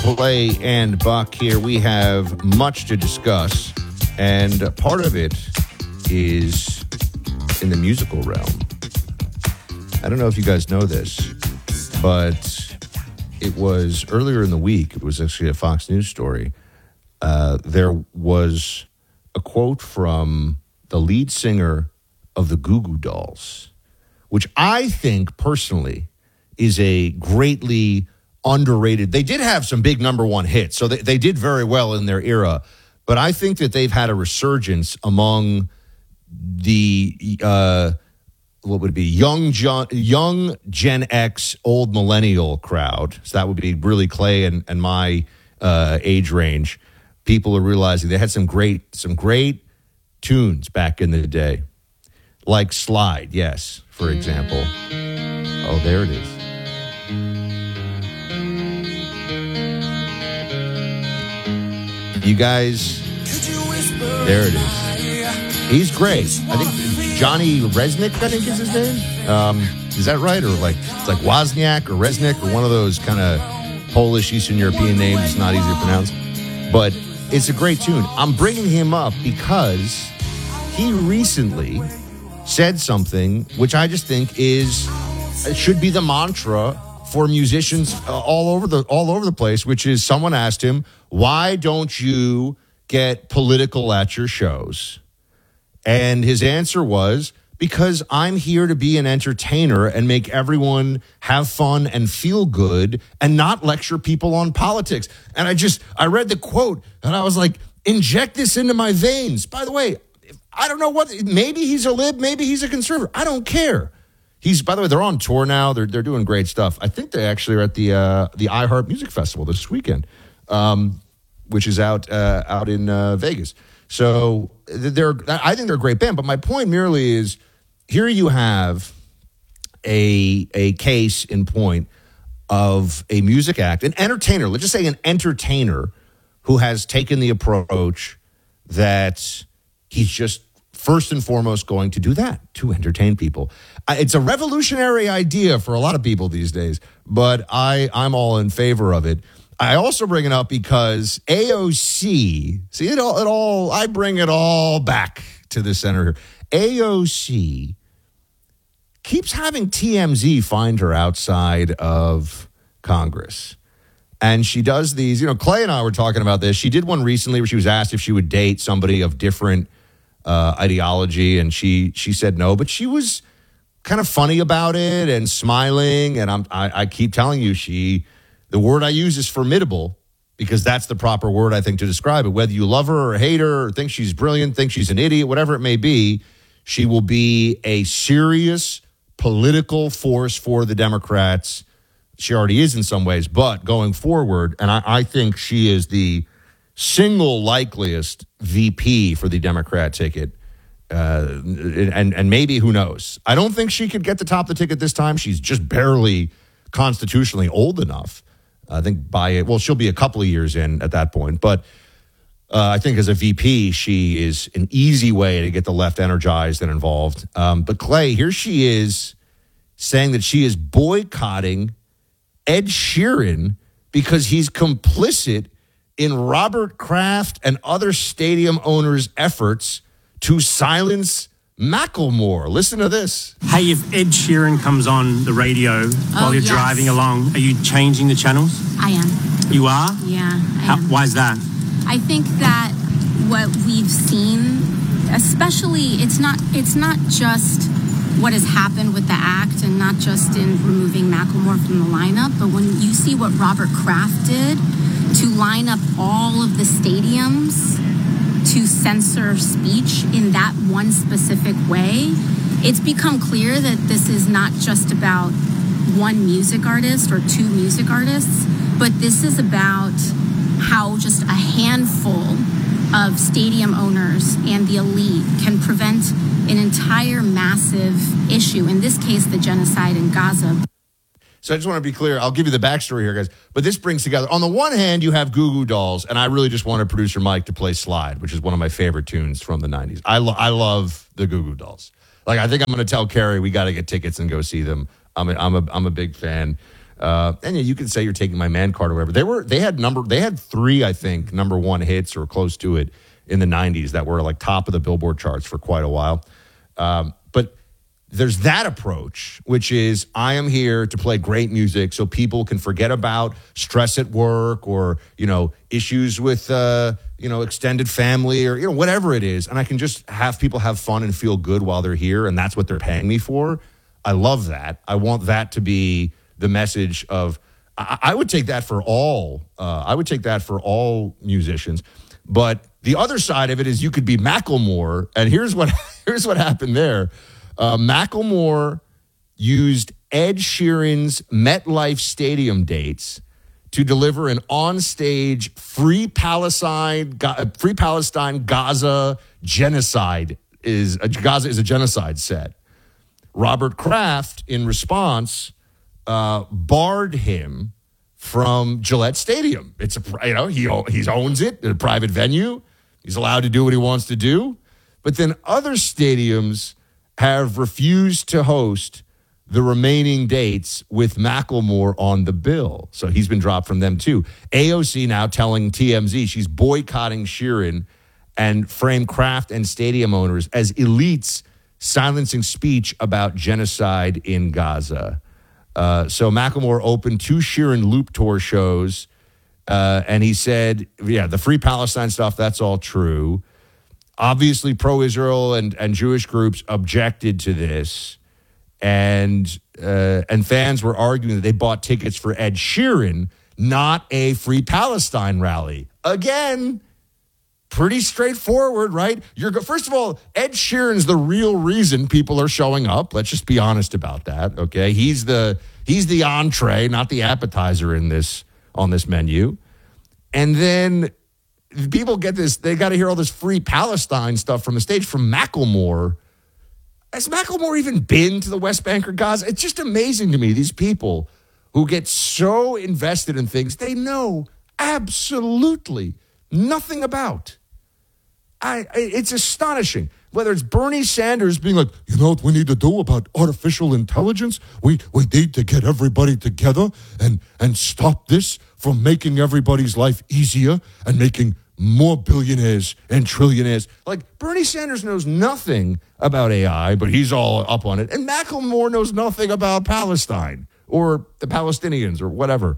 Clay and Buck here. We have much to discuss, and part of it is in the musical realm. I don't know if you guys know this, but it was earlier in the week. It was actually a Fox News story. There was a quote from the lead singer of the Goo Goo Dolls, which I think personally is a greatly underrated. They did have some big number one hits, so they did very well in their era. But I think that they've had a resurgence among the what would it be young Gen X, old millennial crowd. So that would be really Clay and my age range. People are realizing they had some great tunes back in the day, like Slide. Yes, for example. Oh, there it is. You guys, there it is. He's great. I think Johnny Resnick, I think is his name. Is that right? Or it's like Wozniak or Resnick or one of those kind of Polish Eastern European names. It's not easy to pronounce. But it's a great tune. I'm bringing him up because he recently said something which I just think should be the mantra for musicians all over the place, which is someone asked him, why don't you get political at your shows? And his answer was, because I'm here to be an entertainer and make everyone have fun and feel good and not lecture people on politics. And I read the quote and I was like, inject this into my veins. By the way, I don't know maybe he's a lib, maybe he's a conservative. I don't care. By the way, they're on tour now. They're doing great stuff. I think they actually are at the iHeart Music Festival this weekend, which is out in Vegas. So I think they're a great band. But my point merely is, here you have a case in point of a music act, an entertainer. Let's just say an entertainer who has taken the approach that he's just first and foremost going to do that, to entertain people. It's a revolutionary idea for a lot of people these days, but I'm all in favor of it. I also bring it up because AOC, I bring it all back to the center here. AOC keeps having TMZ find her outside of Congress. And she does these, Clay and I were talking about this. She did one recently where she was asked if she would date somebody of different ideology, and she said no, but she was kind of funny about it and smiling. And I keep telling you, the word I use is formidable, because that's the proper word, I think, to describe it. Whether you love her or hate her or think she's brilliant, think she's an idiot, whatever it may be, she will be a serious political force for the Democrats. She already is in some ways, but going forward, and I think she is the single likeliest VP for the Democrat ticket. And maybe, who knows? I don't think she could get the top of the ticket this time. She's just barely constitutionally old enough. I think she'll be a couple of years in at that point. But I think as a VP, she is an easy way to get the left energized and involved. But Clay, here she is saying that she is boycotting Ed Sheeran because he's complicit in Robert Kraft and other stadium owners' efforts to silence Macklemore. Listen to this. Hey, if Ed Sheeran comes on the radio while you're driving along, are you changing the channels? I am. You are? Yeah, I am. Why is that? I think that what we've seen, especially, it's not just what has happened with the act and not just in removing Macklemore from the lineup, but when you see what Robert Kraft did to line up all of the stadiums to censor speech in that one specific way, it's become clear that this is not just about one music artist or two music artists, but this is about how just a handful of stadium owners and the elite can prevent an entire massive issue, in this case, the genocide in Gaza. So I just want to be clear. I'll give you the backstory here, guys. But this brings together, on the one hand, you have Goo Goo Dolls, and I really just wanted producer Mike to play Slide, which is one of my favorite tunes from the 90s. I love the Goo Goo Dolls. Like, I think I'm going to tell Carrie we got to get tickets and go see them. I'm a big fan. And you can say you're taking my man card or whatever. They had 3, I think, number one hits or close to it in the 90s that were like top of the Billboard charts for quite a while. But there's that approach, which is I am here to play great music so people can forget about stress at work or, issues with, extended family or, whatever it is. And I can just have people have fun and feel good while they're here. And that's what they're paying me for. I love that. I want that to be the message of, I would take that for all. I would take that for all musicians. But the other side of it is you could be Macklemore. And here's what happened there. Macklemore used Ed Sheeran's MetLife Stadium dates to deliver an on-stage Free Palestine Gaza genocide Gaza is a genocide set. Robert Kraft, in response, barred him from Gillette Stadium. It's he owns it, a private venue. He's allowed to do what he wants to do. But then other stadiums have refused to host the remaining dates with Macklemore on the bill. So he's been dropped from them too. AOC now telling TMZ she's boycotting Sheeran and frame Kraft and stadium owners as elites silencing speech about genocide in Gaza. So Macklemore opened 2 Sheeran Loop Tour shows, and he said, the Free Palestine stuff, that's all true. Obviously, pro-Israel and Jewish groups objected to this, and fans were arguing that they bought tickets for Ed Sheeran, not a Free Palestine rally. Again, pretty straightforward, right? First of all, Ed Sheeran's the real reason people are showing up. Let's just be honest about that, okay? He's the entree, not the appetizer on this menu. And then people get this, they got to hear all this Free Palestine stuff from the stage from Macklemore. Has Macklemore even been to the West Bank or Gaza? It's just amazing to me, these people who get so invested in things they know absolutely nothing about. It's astonishing. Whether it's Bernie Sanders being like, you know what we need to do about artificial intelligence? We need to get everybody together and stop this from making everybody's life easier and making more billionaires and trillionaires. Like, Bernie Sanders knows nothing about AI, but he's all up on it. And Macklemore knows nothing about Palestine or the Palestinians or whatever.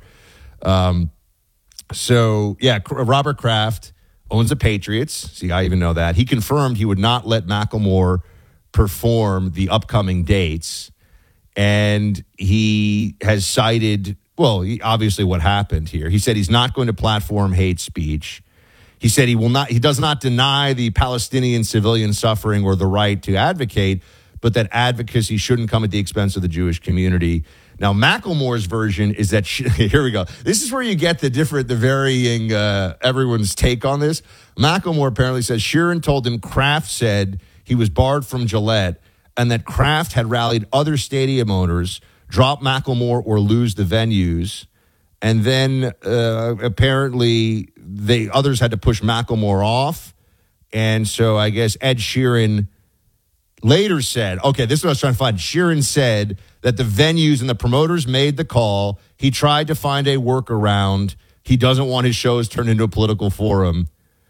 Robert Kraft owns the Patriots. See, I even know that. He confirmed he would not let Macklemore perform the dates. And he has cited, obviously what happened here. He said he's not going to platform hate speech. He said he does not deny the Palestinian civilian suffering or the right to advocate, but that advocacy shouldn't come at the expense of the Jewish community. Now, Macklemore's version is that, here we go. This is where you get the varying, everyone's take on this. Macklemore apparently says Sheeran told him Kraft said he was barred from Gillette and that Kraft had rallied other stadium owners, drop Macklemore or lose the venues. And then apparently others had to push Macklemore off. And so I guess Ed Sheeran later said, okay, this is what I was trying to find. Sheeran said that the venues and the promoters made the call. He tried to find a workaround. He doesn't want his shows turned into a political forum.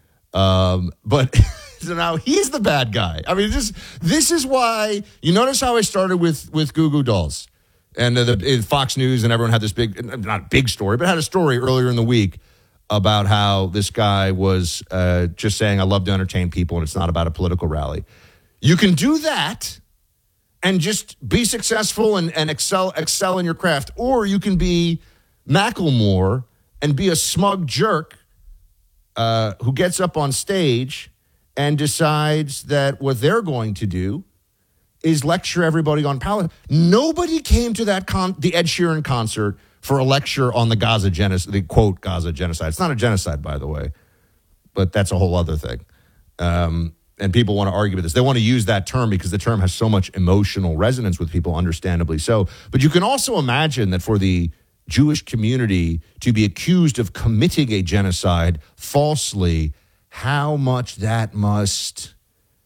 But so now he's the bad guy. I mean, this is why, you notice how I started with Goo Goo Dolls and Fox News, and everyone had this not a big story, but had a story earlier in the week about how this guy was just saying, I love to entertain people and it's not about a political rally. You can do that and just be successful and excel in your craft. Or you can be Macklemore and be a smug jerk who gets up on stage and decides that what they're going to do is lecture everybody on Palestine. Nobody came to the Ed Sheeran concert for a lecture on the Gaza genocide, the quote Gaza genocide. It's not a genocide, by the way, but that's a whole other thing. And people want to argue with this. They want to use that term because the term has so much emotional resonance with people, understandably so. But you can also imagine that for the Jewish community to be accused of committing a genocide falsely, how much that must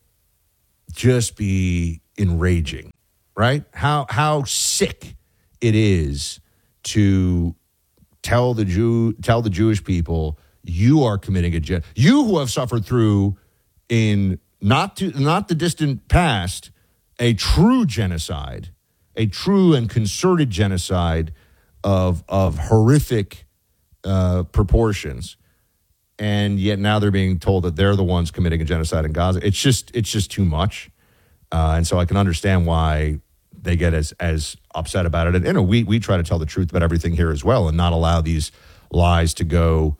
just be enraging, right? How sick it is to tell the Jewish people, you are committing a genocide. You who have suffered through in not the distant past a true genocide, a true and concerted genocide of horrific proportions, and yet now they're being told that they're the ones committing a genocide in Gaza. It's just too much, and so I can understand why they get as upset about it. And we try to tell the truth about everything here as well, and not allow these lies to go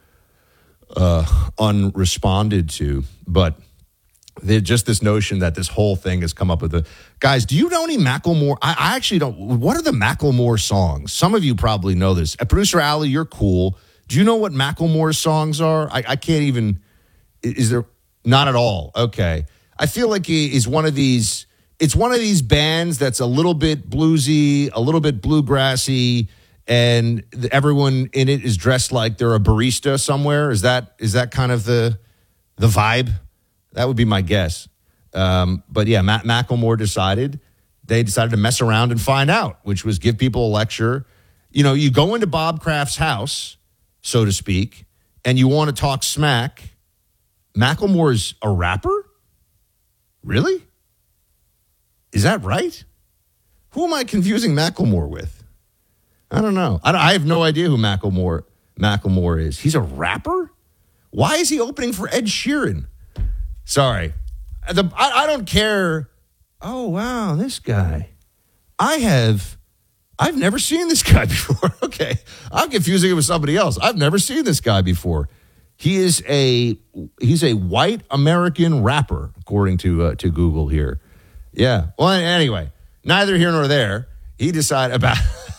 unresponded to. But just this notion that this whole thing has come up with guys, do you know any Macklemore? I actually don't. What are the Macklemore songs? Some of you probably know this. Producer Ali, you're cool. Do you know what Macklemore's songs are? I can't even. Is there? Not at all. Okay. I feel like he's one of these. It's one of these bands that's a little bit bluesy, a little bit bluegrassy, and everyone in it is dressed like they're a barista somewhere. Is that kind of the vibe? That would be my guess. But yeah, Macklemore decided to mess around and find out, which was give people a lecture. You know, you go into Bob Kraft's house, so to speak, and you want to talk smack. Macklemore's a rapper? Really? Is that right? Who am I confusing Macklemore with? I don't know. I have no idea who Macklemore is. He's a rapper? Why is he opening for Ed Sheeran? Sorry. I don't care. Oh, wow, this guy. I've never seen this guy before. Okay. I'm confusing it with somebody else. I've never seen this guy before. He's a white American rapper, according to Google here. Yeah. Well, anyway, neither here nor there. He decided about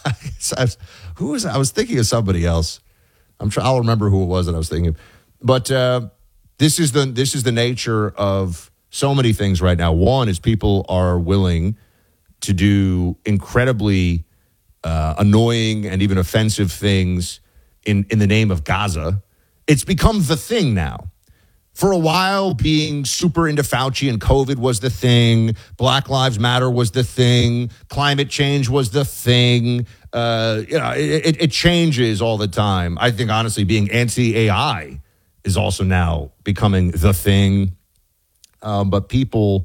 I was thinking of somebody else. I'll remember who it was that I was thinking of. But this is the nature of so many things right now. One is people are willing to do incredibly annoying and even offensive things in the name of Gaza. It's become the thing now. For a while, being super into Fauci and COVID was the thing. Black Lives Matter was the thing. Climate change was the thing. It changes all the time. I think, honestly, being anti-AI is also now becoming the thing. But people,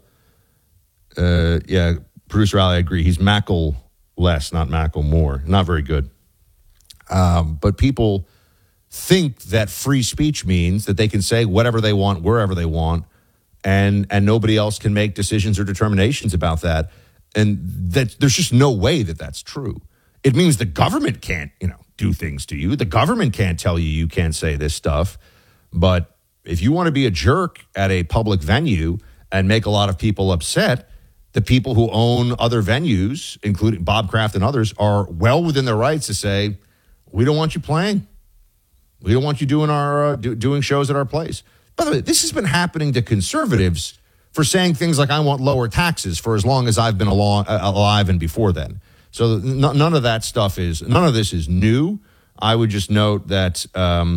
Producer Ali, I agree. He's Mackle-less, not Macklemore. Not very good. But people think that free speech means that they can say whatever they want, wherever they want, and nobody else can make decisions or determinations about that. And that there's just no way that that's true. It means the government can't, do things to you. The government can't tell you can't say this stuff. But if you want to be a jerk at a public venue and make a lot of people upset, the people who own other venues, including Bob Kraft and others, are well within their rights to say, we don't want you playing. We don't want you doing doing shows at our place. By the way, this has been happening to conservatives for saying things like, I want lower taxes for as long as I've been alive and before then. So none of this is new. I would just note that,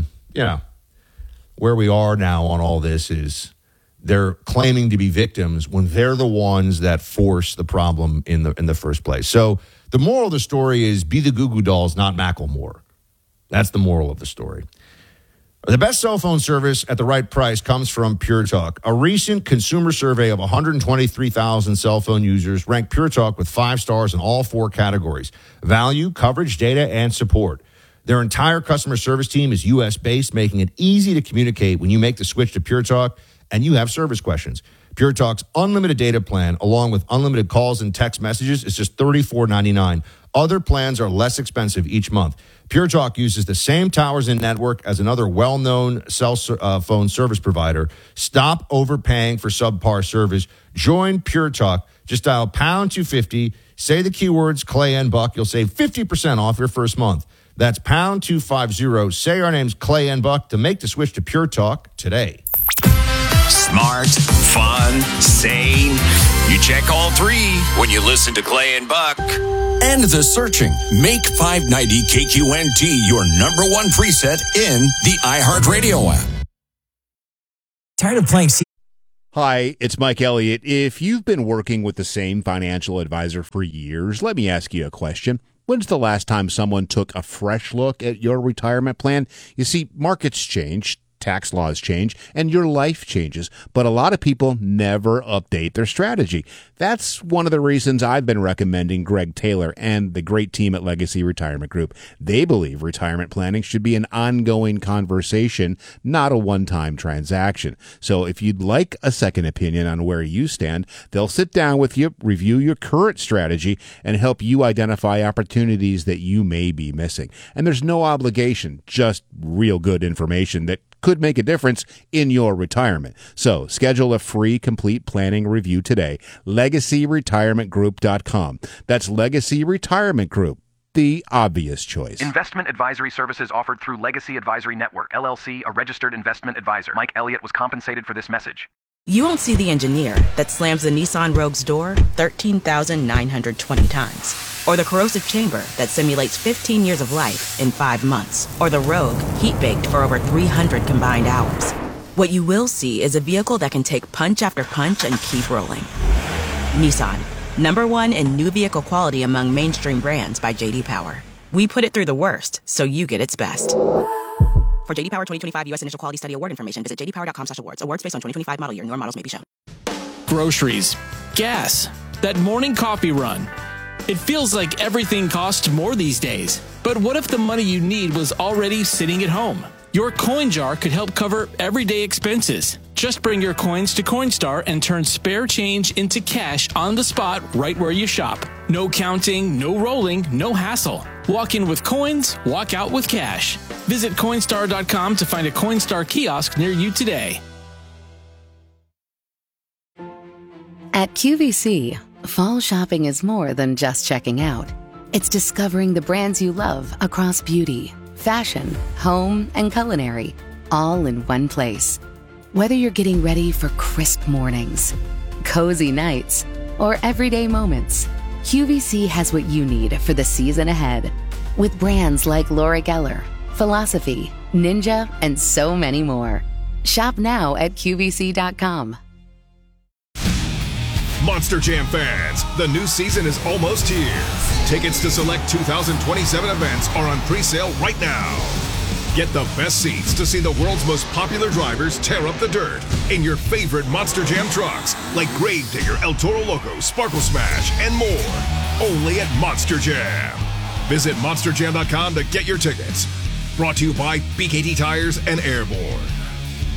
where we are now on all this is they're claiming to be victims when they're the ones that force the problem in the first place. So the moral of the story is be the Goo Goo Dolls, not Macklemore. That's the moral of the story. The best cell phone service at the right price comes from Pure Talk. A recent consumer survey of 123,000 cell phone users ranked Pure Talk with 5 stars in all 4 categories: value, coverage, data, and support. Their entire customer service team is U.S.-based, making it easy to communicate when you make the switch to Pure Talk and you have service questions. Pure Talk's unlimited data plan, along with unlimited calls and text messages, is just $34.99. Other plans are less expensive each month. Pure Talk uses the same towers and network as another well-known cell phone service provider. Stop overpaying for subpar service. Join Pure Talk. Just dial pound 250. Say the keywords Clay and Buck. You'll save 50% off your first month. That's pound 250. Say our names Clay and Buck to make the switch to Pure Talk today. Smart, fun, sane. You check all 3 when you listen to Clay and Buck. End the searching. Make 590 KQNT your number 1 preset in the iHeartRadio app. Tired of playing Hi, it's Mike Elliott. If you've been working with the same financial advisor for years, let me ask you a question. When's the last time someone took a fresh look at your retirement plan? You see, markets change, tax laws change, and your life changes, but a lot of people never update their strategy. That's one of the reasons I've been recommending Greg Taylor and the great team at Legacy Retirement Group. They believe retirement planning should be an ongoing conversation, not a one-time transaction. So if you'd like a second opinion on where you stand, they'll sit down with you, review your current strategy, and help you identify opportunities that you may be missing. And there's no obligation, just real good information that could make a difference in your retirement. So schedule a free complete planning review today. LegacyRetirementGroup.com. That's Legacy Retirement Group, the obvious choice. Investment advisory services offered through Legacy Advisory Network, LLC, a registered investment advisor. Mike Elliott was compensated for this message. You won't see the engineer that slams the Nissan Rogue's door 13,920 times. Or the corrosive chamber that simulates 15 years of life in 5 months. Or the Rogue heat-baked for over 300 combined hours. What you will see is a vehicle that can take punch after punch and keep rolling. Nissan, #1 in new vehicle quality among mainstream brands by J.D. Power. We put it through the worst, so you get its best. For J.D. Power 2025 U.S. Initial Quality Study Award information, visit jdpower.com/awards. Awards based on 2025 model year. Newer models may be shown. Groceries, gas, that morning coffee run. It feels like everything costs more these days. But what if the money you need was already sitting at home? Your coin jar could help cover everyday expenses. Just bring your coins to Coinstar and turn spare change into cash on the spot right where you shop. No counting, no rolling, no hassle. Walk in with coins, walk out with cash. Visit Coinstar.com to find a Coinstar kiosk near you today. At QVC, fall shopping is more than just checking out. It's discovering the brands you love across beauty, fashion, home, and culinary, all in one place. Whether you're getting ready for crisp mornings, cozy nights, or everyday moments, QVC has what you need for the season ahead. With brands like Laura Geller, Philosophy, Ninja, and so many more. Shop now at QVC.com. Monster Jam fans, the new season is almost here. Tickets to select 2027 events are on pre-sale right now. Get the best seats to see the world's most popular drivers tear up the dirt in your favorite Monster Jam trucks like Gravedigger, El Toro Loco, Sparkle Smash, and more. Only at Monster Jam. Visit monsterjam.com to get your tickets. Brought to you by BKT Tires and Airborne.